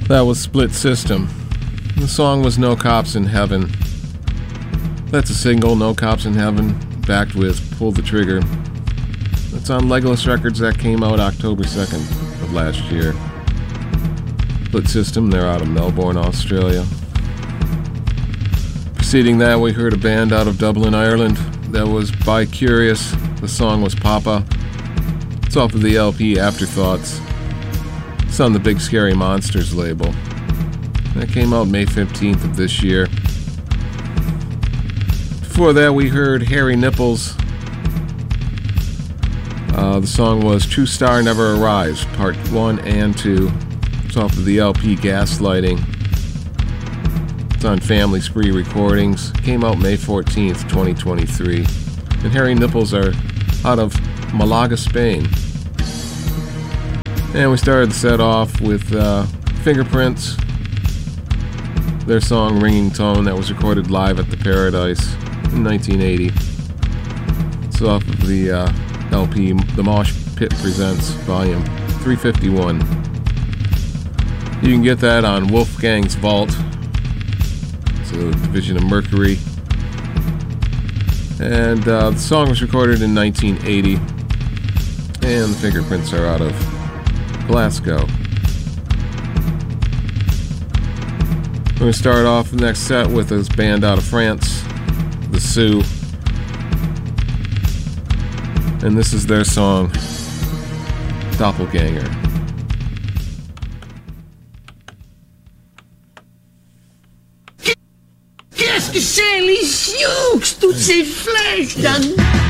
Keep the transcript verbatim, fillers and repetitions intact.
That was Split System. The song was No Cops in Heaven. That's a single, No Cops in Heaven, backed with Pull the Trigger. It's on Legolas Records. That came out October second of last year. Split System, they're out of Melbourne, Australia. Preceding that, we heard a band out of Dublin, Ireland. That was By Curious. The song was Papa. It's off of the L P Afterthoughts. It's on the Big Scary Monsters label. That came out May fifteenth of this year. Before that, we heard Harry Nipples. Uh, the song was True Star Never Arrives, Part one and two. It's off of the L P Gaslighting. It's on Family Spree Recordings. Came out May fourteenth, twenty twenty-three. And Harry Nipples are out of Malaga, Spain. And we started the set off with uh, Fingerprints. Their song Ringing Tone, that was recorded live at the Paradise in nineteen eighty. It's off of the uh, L P The Mosh Pit Presents Volume three fifty-one. You can get that on Wolfgang's Vault. It's a division of Mercury. And uh, the song was recorded in nineteen eighty. And the Fingerprints are out of Glasgow. We're going to start off the next set with this band out of France, The Sioux. And this is their song, Doppelganger. Qu'est-ce que c'est les sioux, toutes ces flèches, Dan?